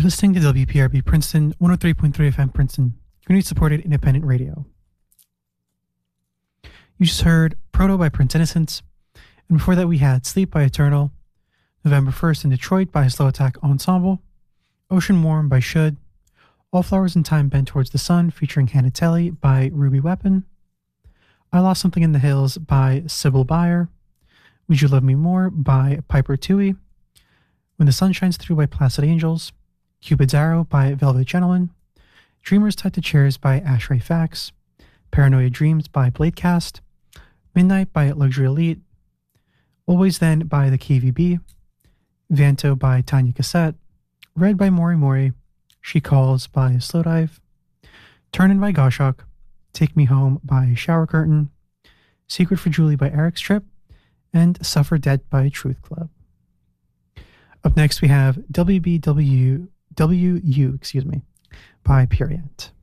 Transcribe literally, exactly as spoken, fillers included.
You're listening to W P R B Princeton, one oh three point three F M Princeton, community-supported independent radio. You just heard Proto by Prince Innocence, and before that we had Sleep by Eternal, November first in Detroit by Slow Attack Ensemble, Ocean Warm by Should, All Flowers in Time Bend Towards the Sun featuring Hannah Telly by Ruby Weapon, I Lost Something in the Hills by Sybil Bayer, Would You Love Me More by Piper Toohey, When the Sun Shines Through by Placid Angels, Cupid's Arrow by Velvet Gentleman, Dreamers Tied to Chairs by Ashray Fax, Paranoia Dreams by Bladecast, Midnight by Luxury Elite, Always Then by the K V B, Vanto by Tanya Cassette, Red by Mori Mori, She Calls by Slowdive, Turnin' by Goshawk, Take Me Home by Shower Curtain, Secret for Julie by Eric Strip, and Suffer Dead by Truth Club. Up next we have W B W W U, excuse me, by Purient.